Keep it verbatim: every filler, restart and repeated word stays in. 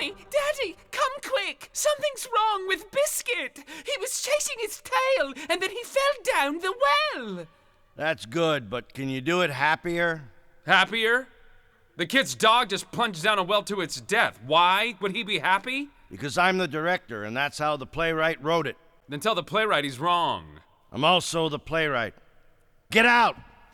Mommy! Daddy! Come quick! Something's wrong with Biscuit! He was chasing his tail, and then he fell down the well! That's good, but can you do it happier? Happier? The kid's dog just plunged down a well to its death. Why would he be happy? Because I'm the director, and that's how the playwright wrote it. Then tell the playwright he's wrong. I'm also the playwright. Get out!